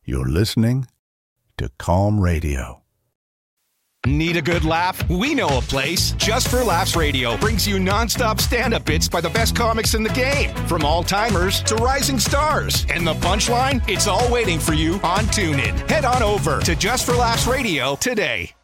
You're listening to Calm Radio. Need a good laugh? We know a place. Just for Laughs Radio brings you nonstop stand-up bits by the best comics in the game. From all-timers to rising stars. And the punchline? It's all waiting for you on TuneIn. Head on over to Just for Laughs Radio today.